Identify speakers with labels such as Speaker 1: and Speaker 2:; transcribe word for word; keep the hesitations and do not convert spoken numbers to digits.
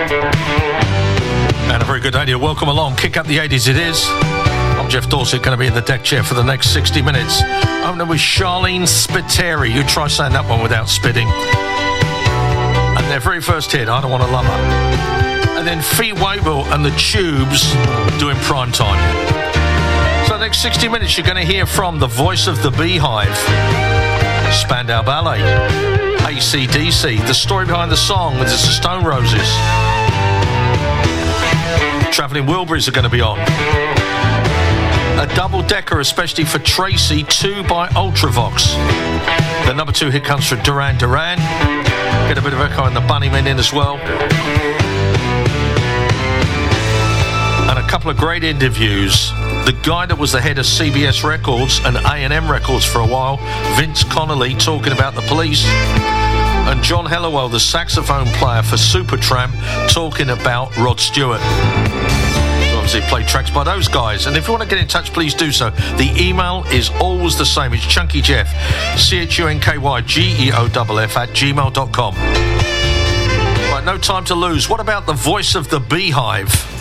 Speaker 1: And a very good idea. Welcome along. Kick up the eighties it is. I'm Jeff Dorset, going to be in the deck chair for the next sixty minutes. I'm with Charlene Spiteri. You try saying that one without spitting. And their very first hit, I Don't Want to Love Her. And then Fee Waybill and the Tubes doing Prime Time. So the next sixty minutes you're going to hear from the voice of the Beehive, Spandau Ballet, A C D C, the story behind the song with the Stone Roses. Travelling Wilburys are going to be on. A double-decker, especially for Tracy, two by Ultravox. The number two hit comes from Duran Duran. Get a bit of echo and the Bunnymen in as well. And a couple of great interviews. The guy that was the head of C B S Records and A and M Records for a while, Vince Connolly, talking about the Police. And John Helliwell, the saxophone player for Supertramp, talking about Rod Stewart. Obviously played tracks by those guys. And if you want to get in touch, please do so. The email is always the same. It's chunkyjeff, C H U N K Y G E O F F at gmail dot com. Right, no time to lose. What about the voice of the Beehive?